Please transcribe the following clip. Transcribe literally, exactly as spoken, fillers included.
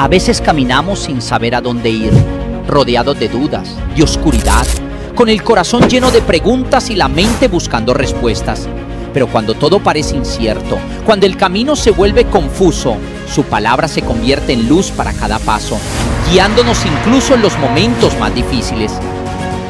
A veces caminamos sin saber a dónde ir, rodeados de dudas, de oscuridad, con el corazón lleno de preguntas y la mente buscando respuestas. Pero cuando todo parece incierto, cuando el camino se vuelve confuso, su palabra se convierte en luz para cada paso, guiándonos incluso en los momentos más difíciles.